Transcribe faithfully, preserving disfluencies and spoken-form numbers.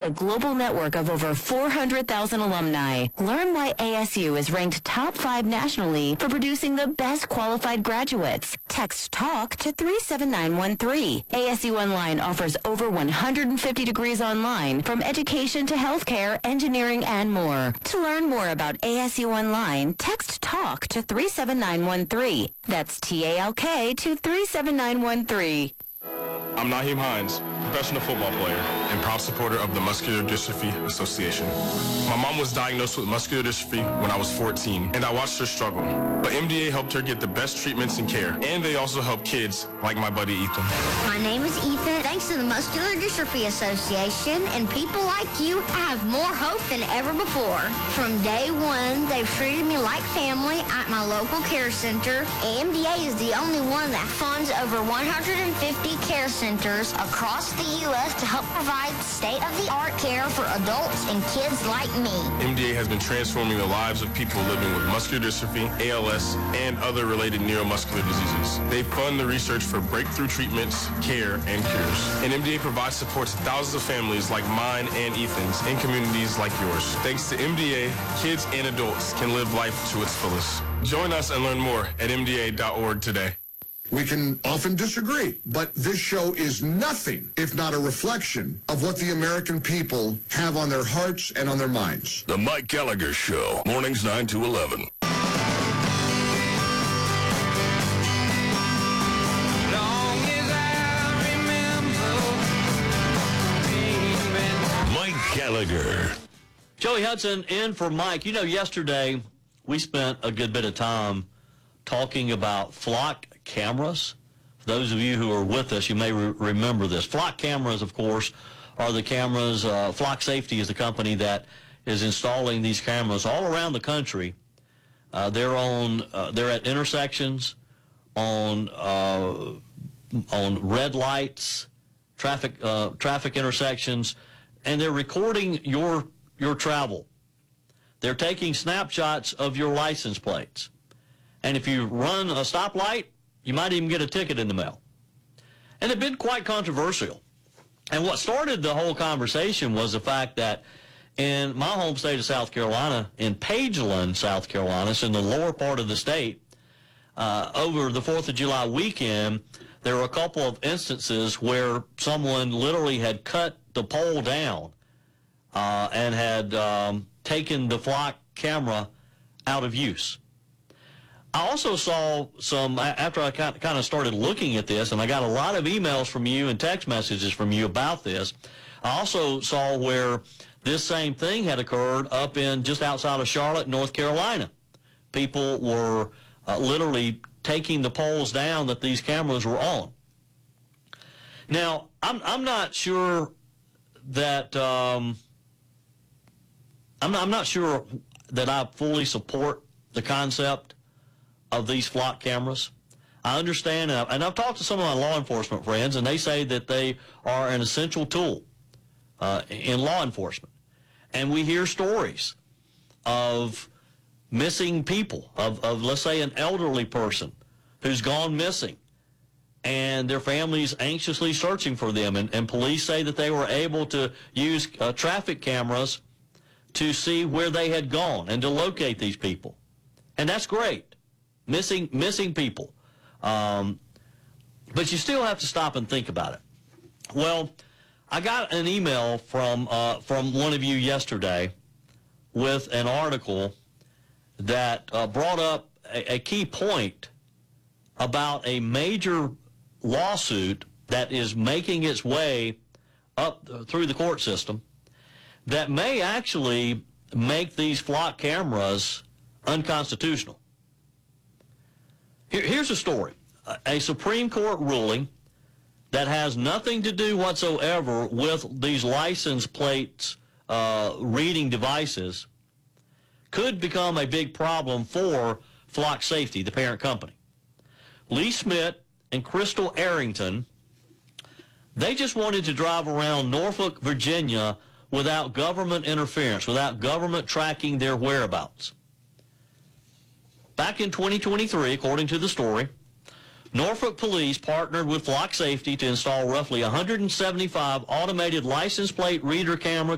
a global network of over four hundred thousand alumni. Learn why A S U is ranked top five nationally for producing the best qualified graduates. Text TALK to three seven nine one three. A S U Online offers over one hundred fifty degrees online, from education to healthcare, engineering, and more. To learn more about A S U Online, text TALK to three seven nine one three. That's T A L K to three seven nine one three. I'm Naheem Hines, professional football player and proud supporter of the Muscular Dystrophy Association. My mom was diagnosed with muscular dystrophy when I was fourteen, and I watched her struggle. But M D A helped her get the best treatments and care, and they also help kids like my buddy Ethan. My name is Ethan. Thanks to the Muscular Dystrophy Association and people like you, I have more hope than ever before. From day one, they've treated me like family at my local care center. M D A is the only one that funds over one hundred fifty care centers across the U S to help provide state-of-the-art care for adults and kids like me. M D A has been transforming the lives of people living with muscular dystrophy, A L S, and other related neuromuscular diseases. They fund the research for breakthrough treatments, care, and cures. And M D A provides support to thousands of families like mine and Ethan's in communities like yours. Thanks to M D A, kids and adults can live life to its fullest. Join us and learn more at M D A dot org today. We can often disagree, but this show is nothing if not a reflection of what the American people have on their hearts and on their minds. The Mike Gallagher Show, mornings nine to eleven. Mike Gallagher. Joey Hudson in for Mike. You know, yesterday we spent a good bit of time talking about flock cameras. For those of you who are with us, you may re- remember this. Flock cameras, of course, are the cameras. Uh, Flock Safety is the company that is installing these cameras all around the country. Uh, they're on. Uh, they're at intersections, on uh, on red lights, traffic uh, traffic intersections, and they're recording your your travel. They're taking snapshots of your license plates. And if you run a stoplight, you might even get a ticket in the mail. And they've been quite controversial. And what started the whole conversation was the fact that in my home state of South Carolina, in Pageland, South Carolina, it's in the lower part of the state, uh, over the fourth of July weekend, there were a couple of instances where someone literally had cut the pole down uh, and had um, taken the flock camera out of use. I also saw some, after I kind of started looking at this, and I got a lot of emails from you and text messages from you about this, I also saw where this same thing had occurred up in just outside of Charlotte, North Carolina. People were uh, literally taking the poles down that these cameras were on. Now, I'm, I'm not sure that, um, I'm not, I'm not sure that I fully support the concept of these flock cameras. I understand, uh, and I've talked to some of my law enforcement friends, and they say that they are an essential tool uh, in law enforcement. And we hear stories of missing people, of, of, let's say, an elderly person who's gone missing, and their families anxiously searching for them. And, and police say that they were able to use uh, traffic cameras to see where they had gone and to locate these people. And that's great. Missing missing people. Um, but you still have to stop and think about it. Well, I got an email from uh, from one of you yesterday with an article that uh, brought up a, a key point about a major lawsuit that is making its way up through the court system that may actually make these flock cameras unconstitutional. Here, here's a story. A Supreme Court ruling that has nothing to do whatsoever with these license plates uh, reading devices could become a big problem for Flock Safety, the parent company. Lee Schmidt and Crystal Arrington, they just wanted to drive around Norfolk, Virginia without government interference, without government tracking their whereabouts. Back in twenty twenty-three, according to the story, Norfolk Police partnered with Flock Safety to install roughly one hundred seventy-five automated license plate reader camera